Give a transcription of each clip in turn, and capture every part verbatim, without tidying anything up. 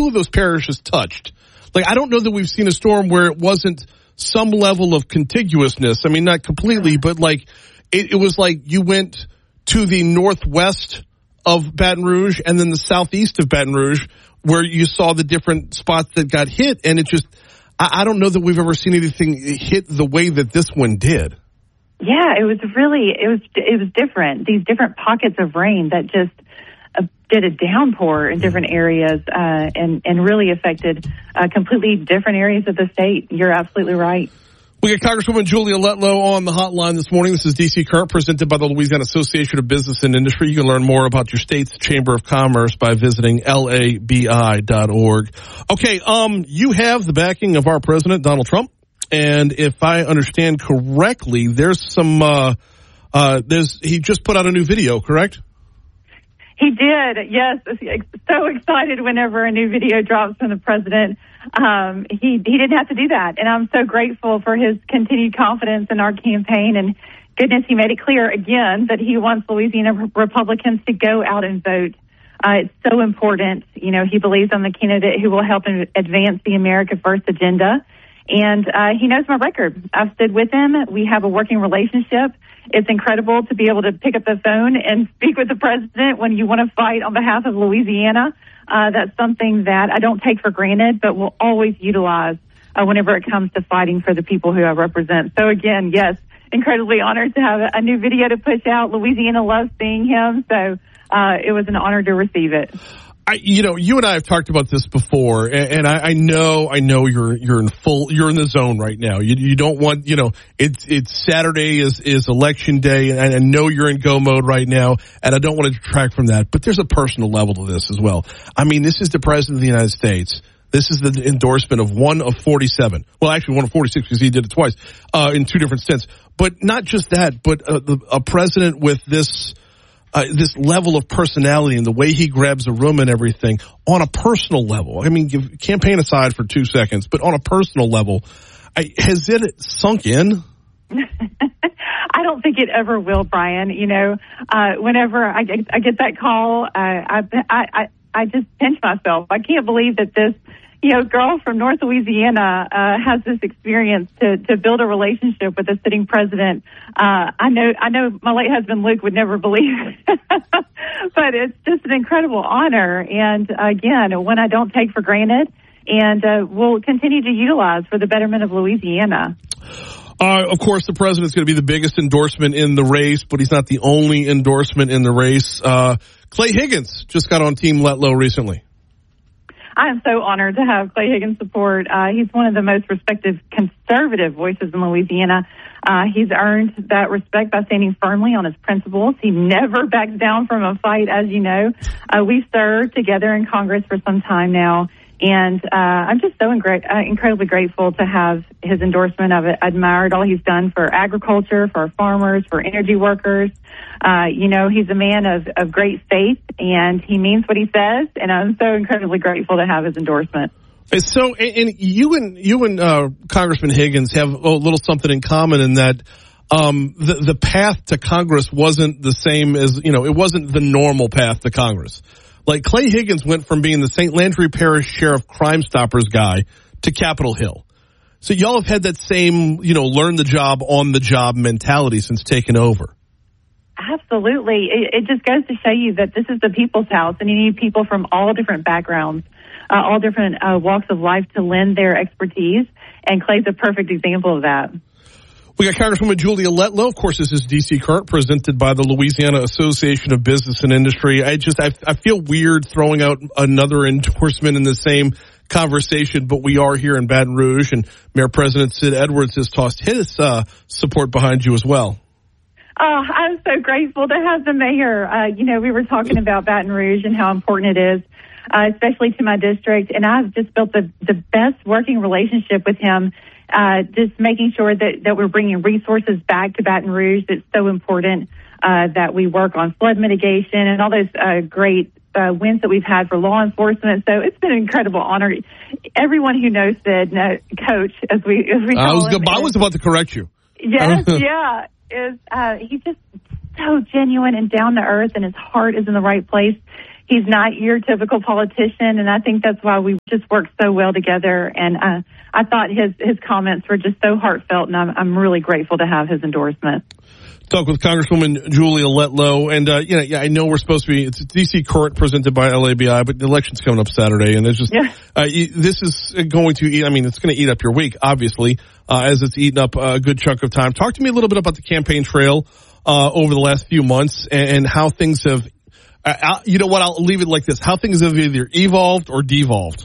of those parishes touched. Like, I don't know that we've seen a storm where it wasn't some level of contiguousness. I mean, not completely, but like it, it was like you went to the northwest of Baton Rouge and then the southeast of Baton Rouge where you saw the different spots that got hit. And it just, I, I don't know that we've ever seen anything hit the way that this one did. Yeah, it was really, it was, it was different. These different pockets of rain that just uh, did a downpour in different areas uh, and, and really affected uh, completely different areas of the state. You're absolutely right. We got Congresswoman Julia Letlow on the hotline this morning. This is D C Current, presented by the Louisiana Association of Business and Industry. You can learn more about your state's Chamber of Commerce by visiting L A B I dot org. Okay, um, you have the backing of our president, Donald Trump. And if I understand correctly, there's some, uh, uh, there's, he just put out a new video, correct? He did, yes. So excited whenever a new video drops from the president. Um, he, he didn't have to do that. And I'm so grateful for his continued confidence in our campaign. And goodness, he made it clear again that he wants Louisiana Republicans to go out and vote. Uh, it's so important. You know, he believes I'm the candidate who will help advance the America First agenda. And uh, he knows my record. I've stood with him. We have a working relationship. It's incredible to be able to pick up the phone and speak with the president when you want to fight on behalf of Louisiana. Uh, that's something that I don't take for granted, but will always utilize uh, whenever it comes to fighting for the people who I represent. So again, yes, incredibly honored to have a new video to push out. Louisiana loves seeing him, so uh, it was an honor to receive it. I, you know, you and I have talked about this before, and, and I, I know, I know you're you're in full, you're in the zone right now. You you don't want, you know, it's it's Saturday is is election day, and I know you're in go mode right now, and I don't want to detract from that. But there's a personal level to this as well. I mean, this is the president of the United States. This is the endorsement of one of forty-seven. Well, actually, one of forty-six because he did it twice uh, in two different stints. But not just that, but uh, the, a president with this. Uh, this level of personality and the way he grabs a room and everything on a personal level. I mean, give, campaign aside for two seconds, but on a personal level, I, has it sunk in? I don't think it ever will, Brian. You know, uh, whenever I get, I get that call, uh, I, I, I just pinch myself. I can't believe that this, you know, girl from North Louisiana uh, has this experience to, to build a relationship with a sitting president. Uh, I know, I know, my late husband Luke would never believe it, but it's just an incredible honor. And again, one I don't take for granted, and uh, will continue to utilize for the betterment of Louisiana. Uh, of course, the president's going to be the biggest endorsement in the race, but he's not the only endorsement in the race. Uh, Clay Higgins just got on Team Letlow recently. I am so honored to have Clay Higgins support. Uh, he's one of the most respected conservative voices in Louisiana. Uh, he's earned that respect by standing firmly on his principles. He never backs down from a fight, as you know. Uh, we've served together in Congress for some time now, and uh, I'm just so ingra- uh, incredibly grateful to have his endorsement. I've admired all he's done for agriculture, for our farmers, for energy workers. Uh, you know, he's a man of, of great faith, and he means what he says, and I'm so incredibly grateful to have his endorsement. So, and you and you and uh, Congressman Higgins have a little something in common in that um, the the path to Congress wasn't the same as, you know, it wasn't the normal path to Congress. Like Clay Higgins went from being the Saint Landry Parish Sheriff Crime Stoppers guy to Capitol Hill. So y'all have had that same, you know, learn the job on the job mentality since taking over. Absolutely. It, it just goes to show you that this is the people's house, and you need people from all different backgrounds, uh, all different uh, walks of life to lend their expertise, and Clay's a perfect example of that. We got Congresswoman Julia Letlow. Of course, this is D C Current, presented by the Louisiana Association of Business and Industry. I just, I, I feel weird throwing out another endorsement in the same conversation, but we are here in Baton Rouge, and Mayor President Sid Edwards has tossed his uh, support behind you as well. Oh, I'm so grateful to have the mayor. Uh, you know, we were talking about Baton Rouge and how important it is, uh, especially to my district. And I've just built the, the best working relationship with him, uh, just making sure that, that we're bringing resources back to Baton Rouge. It's so important uh, that we work on flood mitigation and all those uh, great uh, wins that we've had for law enforcement. So it's been an incredible honor. Everyone who knows Sid, uh, Coach, as we, as we call I was, him. I was about to correct you. Yes, yeah. Is uh, he's just so genuine and down to earth, and his heart is in the right place. he's not your typical politician, and I think that's why we just work so well together. And uh, I thought his his comments were just so heartfelt, and I'm, I'm really grateful to have his endorsement. Talk with Congresswoman Julia Letlow, and uh, you know, yeah, I know we're supposed to be. It's D C Current presented by L A B I, but the election's coming up Saturday, and there's just yeah. uh, this is going to eat. I mean, it's going to eat up your week, obviously, uh, as it's eaten up a good chunk of time. Talk to me a little bit about the campaign trail uh, over the last few months and, and how things have. Uh, you know what? I'll leave it like this: how things have either evolved or devolved.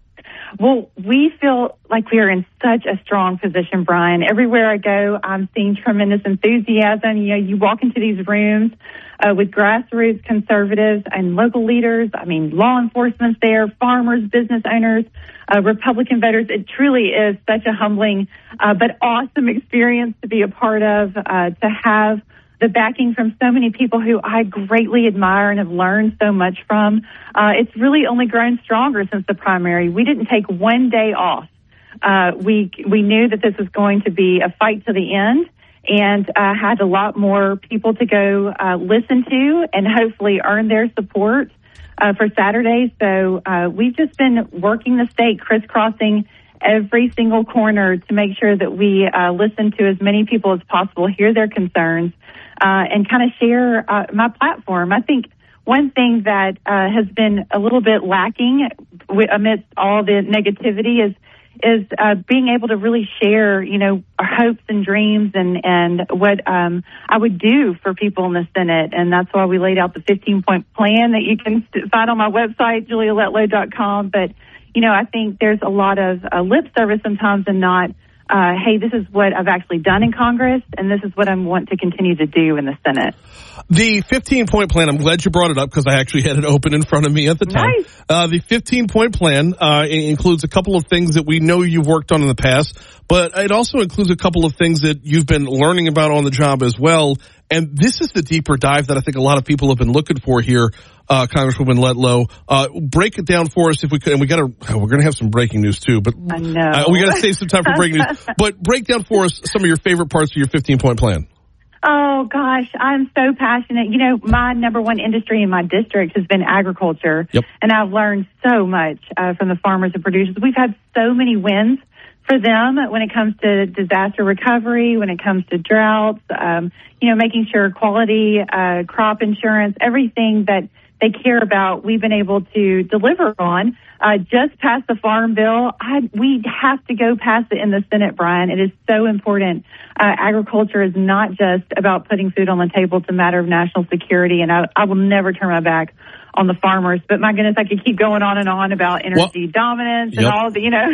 Well, we feel like we are in such a strong position, Brian. Everywhere I go, I'm seeing tremendous enthusiasm. You know, you walk into these rooms uh, with grassroots conservatives and local leaders. I mean, law enforcement's there, farmers, business owners, uh, Republican voters. It truly is such a humbling uh, but awesome experience to be a part of, uh, to have the backing from so many people who I greatly admire and have learned so much from. Uh, it's really only grown stronger since the primary. We didn't take one day off. Uh, we we knew that this was going to be a fight to the end, and uh, had a lot more people to go uh, listen to and hopefully earn their support uh, for Saturday. So uh, we've just been working the state, crisscrossing every single corner to make sure that we uh, listen to as many people as possible, hear their concerns, uh, and kind of share uh, my platform. I think one thing that uh, has been a little bit lacking w- amidst all the negativity is is uh, being able to really share, you know, our hopes and dreams and, and what um, I would do for people in the Senate. And that's why we laid out the fifteen-point plan that you can find on my website, julia letlow dot com. But, you know, I think there's a lot of uh, lip service sometimes and not, uh, hey, this is what I've actually done in Congress, and this is what I want to continue to do in the Senate. The fifteen-point plan, I'm glad you brought it up because I actually had it open in front of me at the time. Nice. Uh, the fifteen-point plan uh, includes a couple of things that we know you've worked on in the past, but it also includes a couple of things that you've been learning about on the job as well. And this is the deeper dive that I think a lot of people have been looking for here, uh, Congresswoman Letlow. Uh, break it down for us if we could. And we got to, oh, we're going to have some breaking news too, but I know. Uh, we got to save some time for breaking news. But break down for us some of your favorite parts of your fifteen-point plan. Oh, gosh, I'm so passionate. You know, my number one industry in my district has been agriculture, yep. and I've learned so much uh, from the farmers and producers. We've had so many wins for them when it comes to disaster recovery, when it comes to droughts, um, you know, making sure quality uh, crop insurance, everything that they care about, we've been able to deliver on. Uh, just passed the Farm Bill. I, we have to go past it in the Senate, Brian. It is so important. Uh, agriculture is not just about putting food on the table. It's a matter of national security, and I, I will never turn my back on the farmers. But my goodness, I could keep going on and on about energy well, dominance and yep. all the, you know,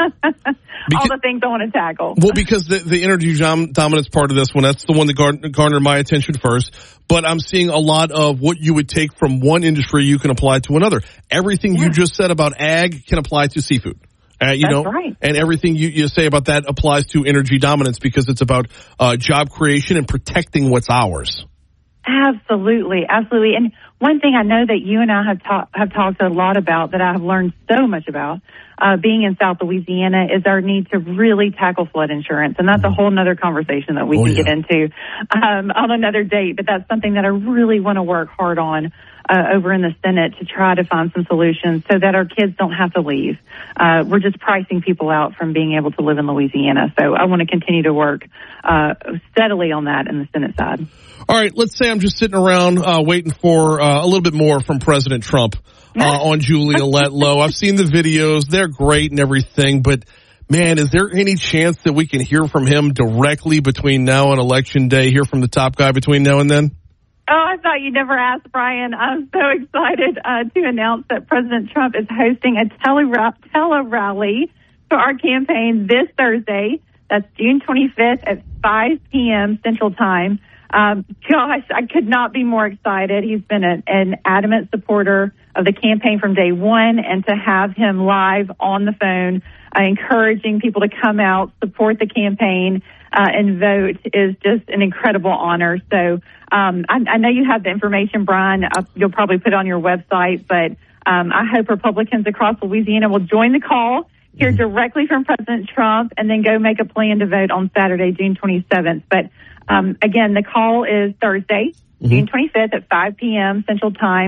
all the things I want to tackle. Well, because the, the energy dom- dominance part of this one, that's the one that gar- garnered my attention first. But I'm seeing a lot of what you would take from one industry you can apply to another. Everything yeah. you just said about ag can apply to seafood. Uh, you That's know, right. And everything you, you say about that applies to energy dominance because it's about uh, job creation and protecting what's ours. Absolutely, absolutely. And one thing I know that you and I have, ta- have talked a lot about that I have learned so much about uh, being in South Louisiana is our need to really tackle flood insurance. And that's a whole nother conversation that we oh, can yeah. get into um, on another date. But that's something that I really want to work hard on uh, over in the Senate to try to find some solutions so that our kids don't have to leave. Uh, we're just pricing people out from being able to live in Louisiana. So I want to continue to work uh, steadily on that in the Senate side. All right, let's say I'm just sitting around uh, waiting for uh, a little bit more from President Trump uh, on Julia Letlow. I've seen the videos. They're great and everything, but, man, is there any chance that we can hear from him directly between now and Election Day, hear from the top guy between now and then? Oh, I thought you'd never ask, Brian. I'm so excited uh, to announce that President Trump is hosting a tele- tele-rally for our campaign this Thursday. That's June twenty-fifth at five p.m. Central Time. Um, gosh, I could not be more excited. He's been a, an adamant supporter of the campaign from day one, and to have him live on the phone, uh, encouraging people to come out, support the campaign, uh, and vote is just an incredible honor. So um, I, I know you have the information, Brian. Uh, you'll probably put it on your website, but um, I hope Republicans across Louisiana will join the call, hear directly from President Trump, and then go make a plan to vote on Saturday, June twenty-seventh. But Um, again, the call is Thursday, mm-hmm. June twenty-fifth at five p.m. Central Time.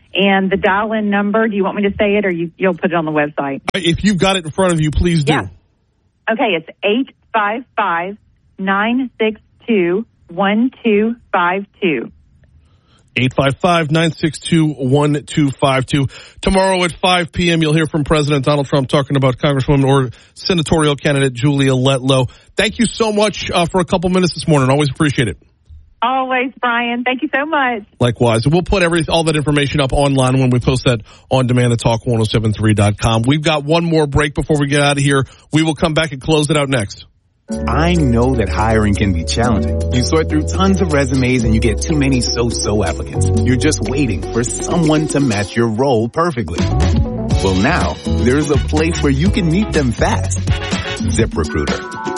And the dial-in number, do you want me to say it, or you, you'll put it on the website? If you've got it in front of you, please do. Yeah. Okay, it's eight five five, nine six two, one two five two. eight five five, nine six two, one two five two. Tomorrow at five p.m., you'll hear from President Donald Trump talking about Congresswoman or senatorial candidate Julia Letlow. Thank you so much uh, for a couple minutes this morning. Always appreciate it. Always, Brian. Thank you so much. Likewise. And we'll put every, all that information up online when we post that on demand at talk ten seventy-three dot com. We've got one more break before we get out of here. We will come back and close it out next. I know that hiring can be challenging. You sort through tons of resumes and you get too many so-so applicants. You're just waiting for someone to match your role perfectly. Well, now there's a place where you can meet them fast. ZipRecruiter.